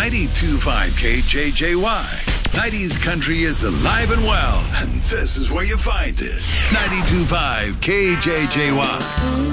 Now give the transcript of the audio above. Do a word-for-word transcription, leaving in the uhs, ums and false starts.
ninety-two point five K J J Y. nineties country is alive and well, and this is where you find it. ninety-two point five K J J Y.